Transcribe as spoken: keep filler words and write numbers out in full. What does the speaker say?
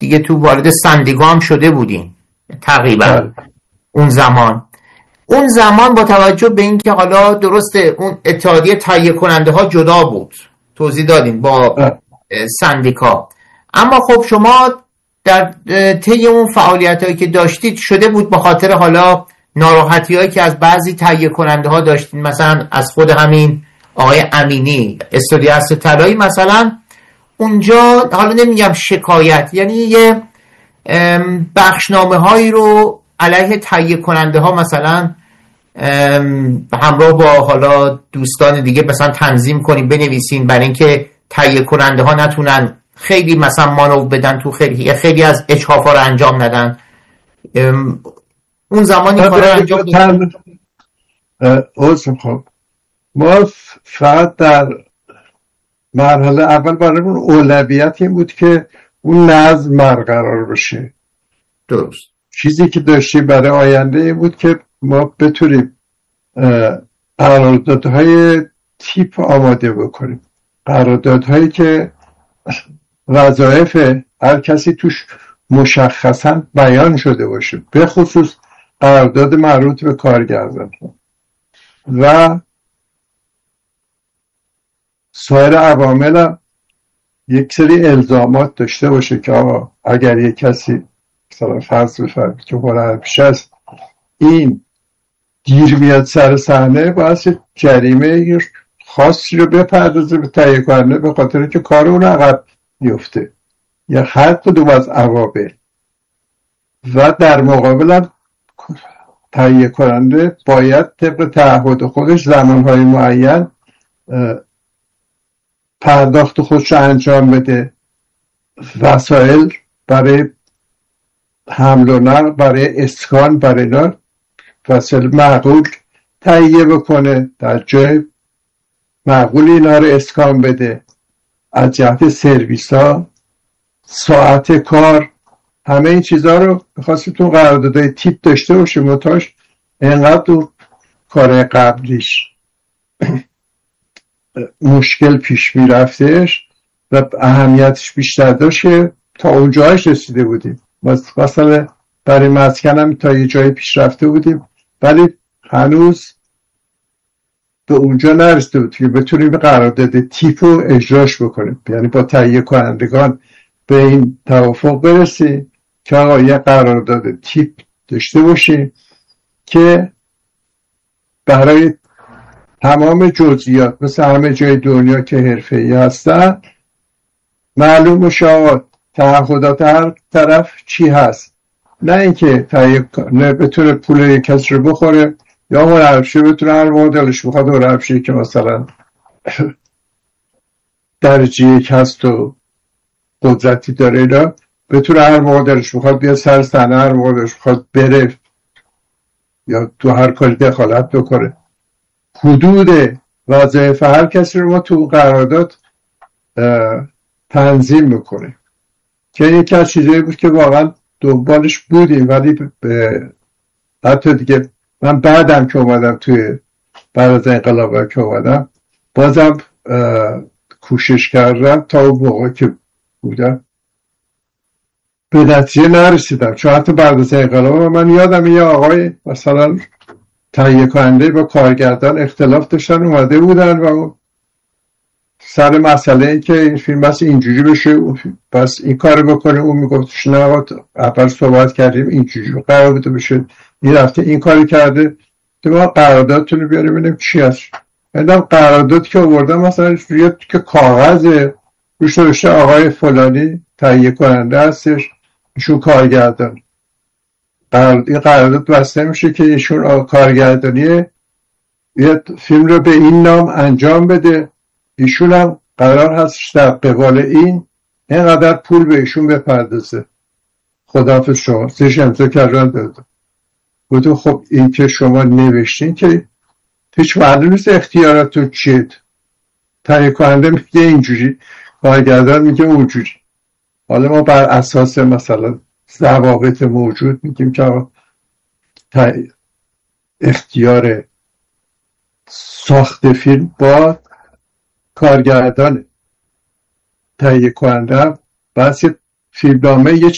دیگه تو وارد سندیگا هم شده بودین تقریبا اون زمان اون زمان با توجه به اینکه حالا درسته اون اتحادیه تهیه کننده ها جدا بود، توضیح دادیم با سندیکا، اما خب شما در طی اون فعالیت هایی که داشتید شده بود با خاطر حالا ناراحتی هایی که از بعضی تهیه کننده ها داشتید، مثلا از خود همین آقای امینی استودیو عصر طلایی مثلا، اونجا حالا نمیگم شکایت، یعنی یه بخشنامه هایی رو علیه تهیه کننده ها مثلا همراه با حالا دوستان دیگه مثلا تنظیم کنیم بنویسین برای اینکه تهیه کننده ها نتونن خیلی مثلا مانو بدن تو خیلی خیلی از اجحاف ها رو انجام ندن. اون زمانی کار انجام دادن. خب ما فقط در مرحله اول برامون اولویت این بود که اون نظم برقرار بشه. درست. چیزی که داشتیم برای آینده این بود که ما بتونیم قراردادهای تیپ آماده بکنیم، قراردادهایی که وظایف هر کسی توش مشخصا بیان شده باشه، به خصوص قرارداد مربوط به کارگردان و سایر عوامل یک سری الزامات داشته باشه که آقا اگر یک کسی مثلا فرض بفرمایید که هنرپیشه است این دیر میاد سر صحنه باید جریمه خاصی رو بپردازه به تهیه کننده به خاطر که کار اون عقب میفته یا هر کدوم از عوامل، و در مقابل هم تهیه کننده باید طبق تعهد خودش زمانهای معین پرداخت خودش رو انجام بده، وسایل برای حمل و نقل، برای اسکان، برای اینا وسایل معقول تهیه بکنه، در جای معقول اینا رو اسکان بده، از جهت سرویس ها، ساعت کار، همه این چیزها رو بخواستیم تو قراردادهای تیپ داشته باشه. متاش اینقدر تو کار قبلیش مشکل پیش می رفتش و اهمیتش بیشتر داشت که تا اونجاش رسیده بودیم. مثلا برای مسکن هم تا یه جایی پیش رفته بودیم ولی هنوز به اونجا نرسیده بود که بتونیم به قرارداد تیپ رو اجراش بکنیم، یعنی با تهیه کنندگان به این توافق برسیم که آقا یه قرارداد تیپ داشته باشیم که برای تمام جزئیات مثل همه جای دنیا که حرفه‌ای هستن معلوم بشه آقا تعهدات هر طرف چی هست، نه اینکه تهیه نه بتونه پول یک کس رو بخوره یا هنرپیشه بتونه هر مدلش بخواد هنرپیشه که مثلا درجه یک هست و قدرتی داره اینا بتونه هر مدلش بخواد بیاد سر صحنه، هر مدلش بخواد بره یا تو هر کاری دخالت بکنه. حدود وظایف هر کسی رو ما تو قرارداد تنظیم میکنه که یکی از چیزایی بود که واقعا دنبالش بودیم، ولی به حتی دیگه من بعدم که اومدم توی بعد از انقلاب که اومدم بازم کوشش کردم تا اون موقع که بودم به نتیجه نرسیدم، چون حتی بعد از انقلاب من یادم یه آقای مثلا تهیه کننده با کارگردان اختلاف داشتن اومده بودن و سر مسئله این که این فیلم بس اینجوری بشه بس این کار بکنه، اون میگفتش نه اول صحبت کردیم اینجوری قرار بوده بشه، این رفته این کاری کرده که ما قراردادتون رو بیاریم ببینیم چی هست. بعدم قرارداد که آوردم مثلا روی که کاغذ روش نوشته آقای فلانی تهیه کننده هستش ایشون کارگردان، این قرارداد بسته میشه که ایشون کارگردانی یه فیلم رو به این نام انجام بده، ایشون هم قرار هستش در قبال این اینقدر پول به ایشون بپردازه. خداحافظ شما سیش امضا کردن داده بودو. خب این که شما نوشتین که هیچ معلوم نیست اختیاراتون چیه، تهیه کننده میگه اینجوری کارگردان میگه اونجوری، حالا ما بر اساس مثلا ضوابط موجود میگیم که اختیار ساخت فیلم با کارگردان تهیه کننده، بس فیلمنامه یه